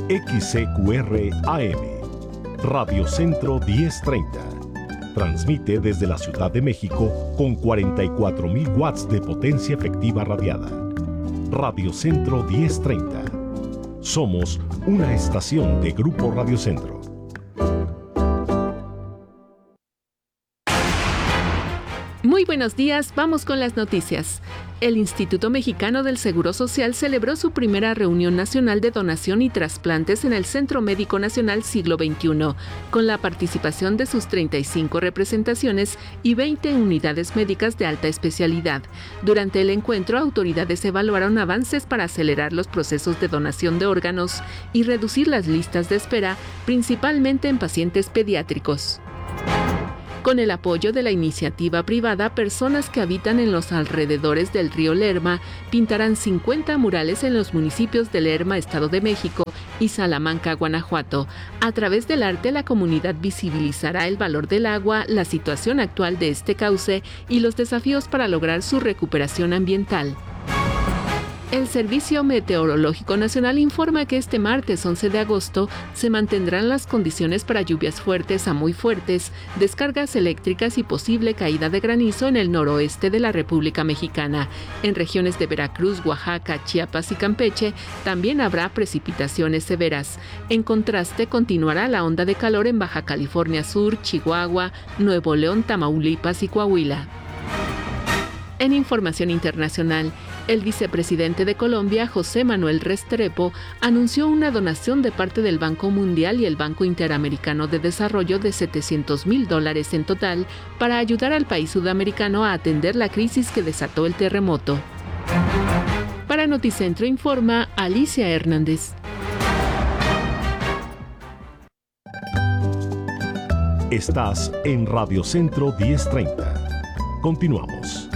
XCQR AM, Radio Centro 1030. Transmite desde la Ciudad de México con 44,000 watts de potencia efectiva radiada. Radio Centro 1030. Somos una estación de Grupo Radio Centro. Muy buenos días, vamos con las noticias. El Instituto Mexicano del Seguro Social celebró su primera reunión nacional de donación y trasplantes en el Centro Médico Nacional Siglo XXI, con la participación de sus 35 representaciones y 20 unidades médicas de alta especialidad. Durante el encuentro, autoridades evaluaron avances para acelerar los procesos de donación de órganos y reducir las listas de espera, principalmente en pacientes pediátricos. Con el apoyo de la iniciativa privada, personas que habitan en los alrededores del río Lerma pintarán 50 murales en los municipios de Lerma, Estado de México, y Salamanca, Guanajuato. A través del arte, la comunidad visibilizará el valor del agua, la situación actual de este cauce y los desafíos para lograr su recuperación ambiental. El Servicio Meteorológico Nacional informa que este martes 11 de agosto se mantendrán las condiciones para lluvias fuertes a muy fuertes, descargas eléctricas y posible caída de granizo en el noroeste de la República Mexicana. En regiones de Veracruz, Oaxaca, Chiapas y Campeche también habrá precipitaciones severas. En contraste, continuará la onda de calor en Baja California Sur, Chihuahua, Nuevo León, Tamaulipas y Coahuila. En información internacional, el vicepresidente de Colombia, José Manuel Restrepo, anunció una donación de parte del Banco Mundial y el Banco Interamericano de Desarrollo de $700,000 en total para ayudar al país sudamericano a atender la crisis que desató el terremoto. Para Noticentro informa Alicia Hernández. Estás en Radio Centro 1030. Continuamos.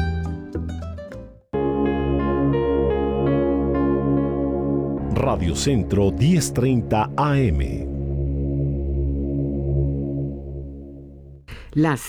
Radio Centro 1030 AM. Las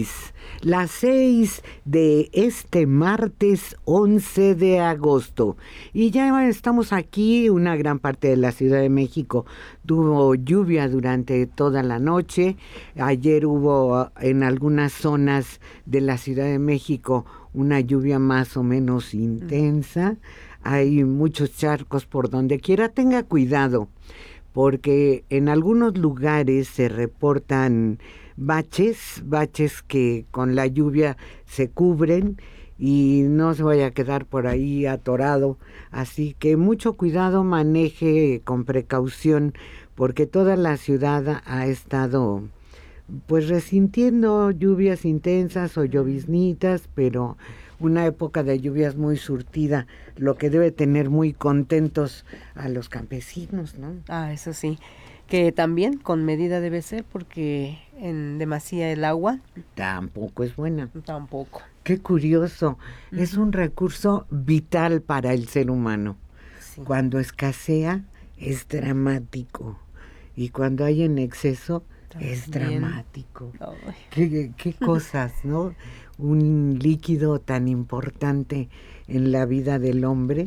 6 de este martes 11 de agosto. Y ya estamos aquí, una gran parte de la Ciudad de México tuvo lluvia durante toda la noche. Ayer hubo en algunas zonas de la Ciudad de México una lluvia más o menos intensa. Hay muchos charcos por donde quiera. Tenga cuidado, porque en algunos lugares se reportan baches que con la lluvia se cubren y no se vaya a quedar por ahí atorado. Así que mucho cuidado, maneje con precaución, porque toda la ciudad ha estado pues resintiendo lluvias intensas o lloviznitas, pero una época de lluvias muy surtida, lo que debe tener muy contentos a los campesinos, ¿no? Eso sí, que también con medida debe ser, porque en demasía el agua tampoco es buena. Tampoco. Qué curioso, es un recurso vital para el ser humano. Sí. Cuando escasea es dramático y cuando hay en exceso también es dramático. Qué cosas, ¿no? Un líquido tan importante en la vida del hombre,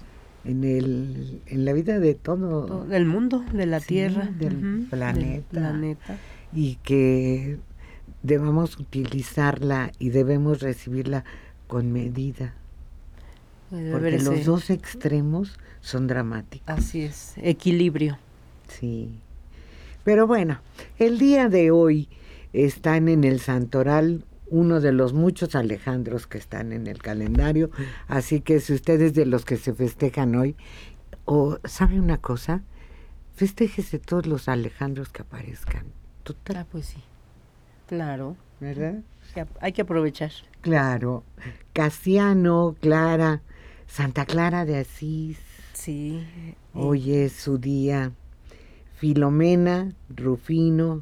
en la vida de todo del mundo, de la Tierra, del planeta, y que debamos utilizarla y debemos recibirla con medida, porque los dos extremos son dramáticos. Así es, equilibrio. Sí. Pero bueno, el día de hoy están en el santoral uno de los muchos Alejandros que están en el calendario, así que si ustedes de los que se festejan hoy, o ¿sabe una cosa? Festéjese todos los Alejandros que aparezcan. Total. Pues sí, claro. ¿Verdad? Hay que aprovechar. Claro. Casiano, Clara, Santa Clara de Asís. Sí. Hoy es su día. Filomena, Rufino,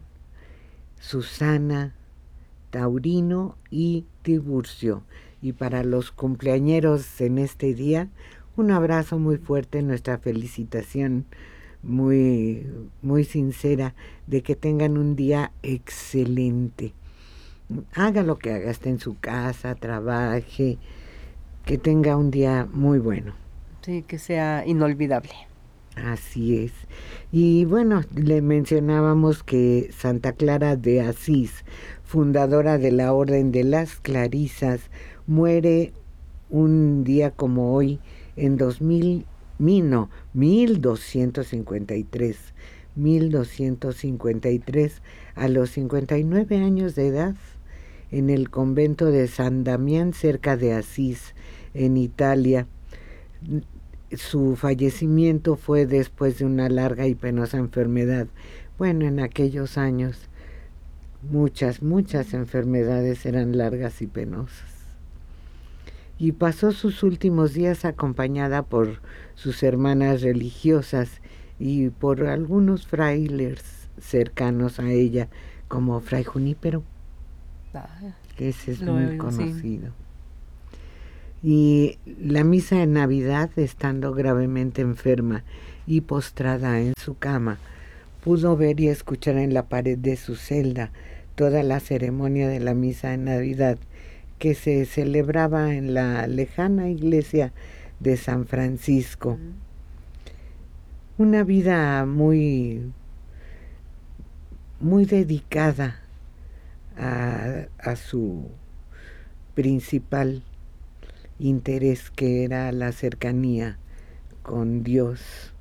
Susana, Taurino y Tiburcio. Y para los cumpleañeros en este día, un abrazo muy fuerte, nuestra felicitación muy, muy sincera de que tengan un día excelente. Haga lo que haga, esté en su casa, trabaje, que tenga un día muy bueno. Sí, que sea inolvidable. Así es. Y bueno, le mencionábamos que Santa Clara de Asís, fundadora de la Orden de las Clarisas, muere un día como hoy en 1253, a los 59 años de edad, en el convento de San Damián, cerca de Asís, en Italia. Su fallecimiento fue después de una larga y penosa enfermedad. Bueno, en aquellos años muchas enfermedades eran largas y penosas. Y pasó sus últimos días acompañada por sus hermanas religiosas y por algunos frailes cercanos a ella, como Fray Junípero, que ese es muy conocido. Sí. Y la misa de Navidad, estando gravemente enferma y postrada en su cama, pudo ver y escuchar en la pared de su celda toda la ceremonia de la misa de Navidad que se celebraba en la lejana iglesia de San Francisco. Una vida muy dedicada a su principal interés, que era la cercanía con Dios.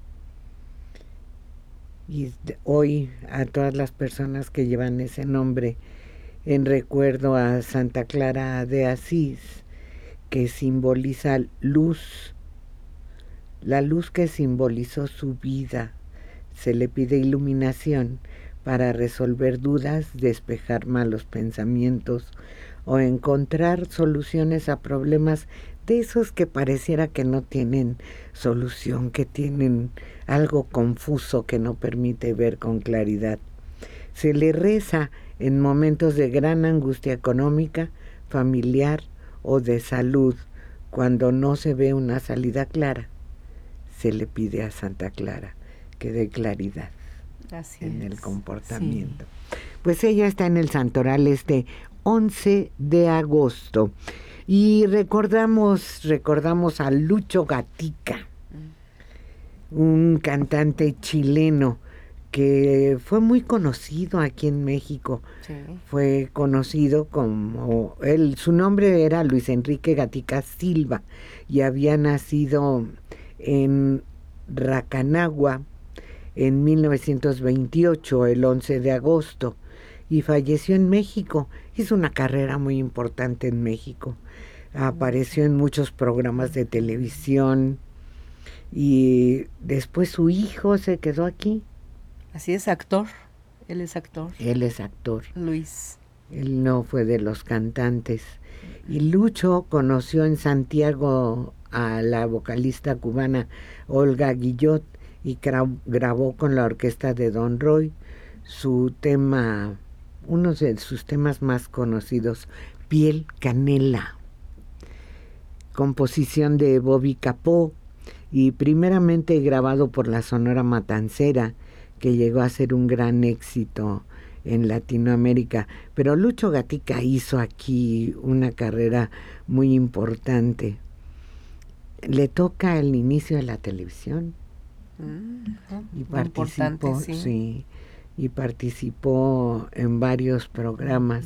Y hoy a todas las personas que llevan ese nombre, en recuerdo a Santa Clara de Asís, que simboliza luz, la luz que simbolizó su vida, se le pide iluminación para resolver dudas, despejar malos pensamientos o encontrar soluciones a problemas de esos que pareciera que no tienen solución, que tienen algo confuso que no permite ver con claridad. Se le reza en momentos de gran angustia económica, familiar o de salud, cuando no se ve una salida clara. Se le pide a Santa Clara que dé claridad en el comportamiento. Sí. Pues ella está en el santoral 11 de agosto. Y recordamos a Lucho Gatica, un cantante chileno que fue muy conocido aquí en México. Sí. Fue conocido como su nombre era Luis Enrique Gatica Silva y había nacido en Racanagua en 1928, el 11 de agosto, y falleció en México. Hizo una carrera muy importante en México. Apareció en muchos programas de televisión y después su hijo se quedó aquí. Así es, actor. Él es actor. Luis. Él no fue de los cantantes. Y Lucho conoció en Santiago a la vocalista cubana Olga Guillot y grabó con la orquesta de Don Roy su tema, uno de sus temas más conocidos, Piel Canela, composición de Bobby Capó y primeramente grabado por la Sonora Matancera, que llegó a ser un gran éxito en Latinoamérica. Pero Lucho Gatica hizo aquí una carrera muy importante. Le toca el inicio de la televisión y participó, sí, y participó en varios programas.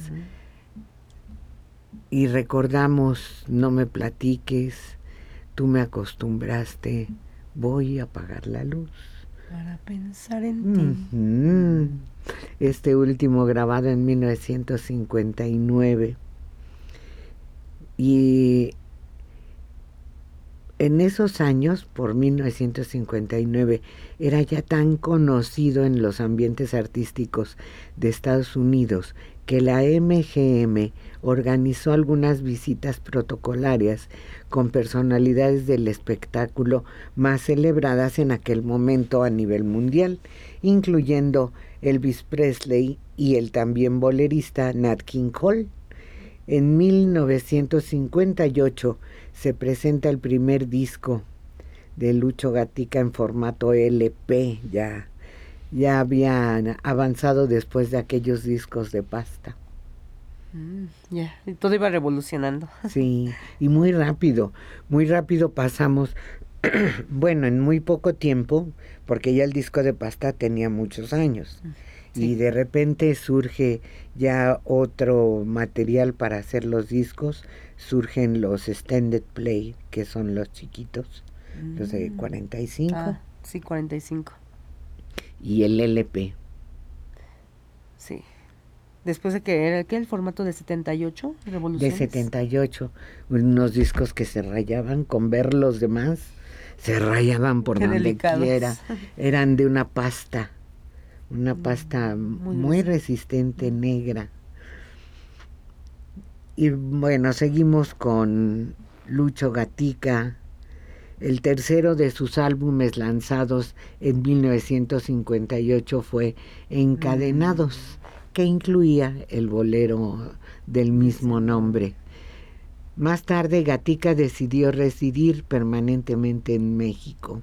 Y recordamos No me platiques, Tú me acostumbraste, Voy a apagar la luz para pensar en ti. Este último grabado en 1959. Y en esos años, por 1959, era ya tan conocido en los ambientes artísticos de Estados Unidos que la MGM organizó algunas visitas protocolarias con personalidades del espectáculo más celebradas en aquel momento a nivel mundial, incluyendo Elvis Presley y el también bolerista Nat King Cole. En 1958 se presenta el primer disco de Lucho Gatica en formato LP, ya habían avanzado después de aquellos discos de pasta. Y todo iba revolucionando. Sí, y muy rápido pasamos Bueno, en muy poco tiempo, porque ya el disco de pasta tenía muchos años. Sí. Y de repente surge ya otro material para hacer los discos, surgen los extended play, que son los chiquitos, los de 45. Ah, sí, 45. Y el LP. Sí. Después de que era el formato de 78, Revoluciones. De 78, unos discos que se rayaban con ver los demás, se rayaban por donde delicados. Quiera. Eran de una pasta muy resistente, negra. Y bueno, seguimos con Lucho Gatica, el tercero de sus álbumes lanzados en 1958 fue Encadenados, que incluía el bolero del mismo nombre. Más tarde, Gatica decidió residir permanentemente en México.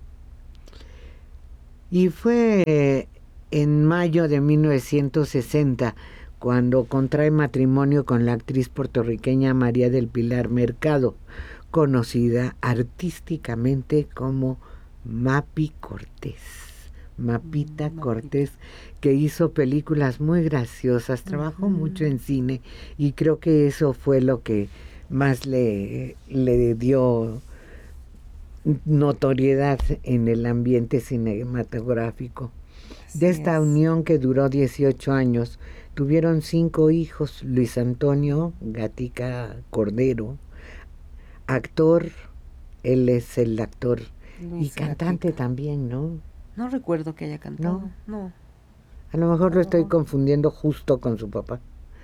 Y fue en mayo de 1960 cuando contrae matrimonio con la actriz puertorriqueña María del Pilar Mercado, conocida artísticamente como Mapi Cortés. Mapita Cortés, que hizo películas muy graciosas, trabajó mucho en cine y creo que eso fue lo que más le dio notoriedad en el ambiente cinematográfico. De esta unión, que duró 18 años, tuvieron 5 hijos: Luis Antonio Gatica Cordero, actor, él es el actor, Luis, y cantante Gatica también, ¿no? No recuerdo que haya cantado, no. A lo mejor lo estoy confundiendo justo con su papá.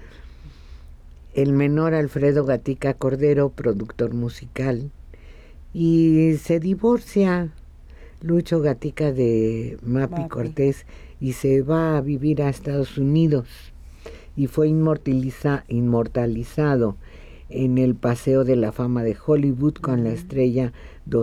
El menor, Alfredo Gatica Cordero, productor musical, y se divorcia Lucho Gatica de Mapi Cortés y se va a vivir a Estados Unidos y fue inmortalizado en el Paseo de la Fama de Hollywood con la estrella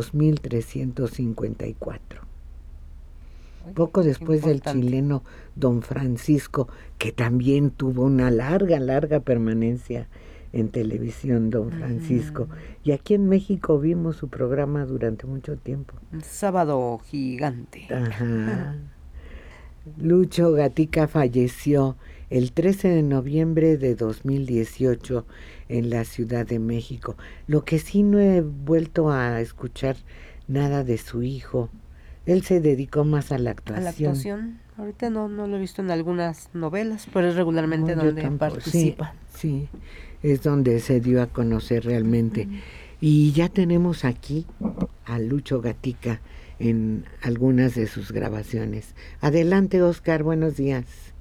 2354. Poco después del chileno Don Francisco, que también tuvo una larga permanencia en televisión, Don Francisco. Y aquí en México vimos su programa durante mucho tiempo. Sábado Gigante. Ajá. Lucho Gatica falleció el 13 de noviembre de 2018 en la Ciudad de México. Lo que sí, no he vuelto a escuchar nada de su hijo. Él se dedicó más a la actuación. A la actuación. Ahorita no lo he visto en algunas novelas, pero es regularmente donde participa. Sí, es donde se dio a conocer realmente. Y ya tenemos aquí a Lucho Gatica en algunas de sus grabaciones. Adelante, Oscar, buenos días.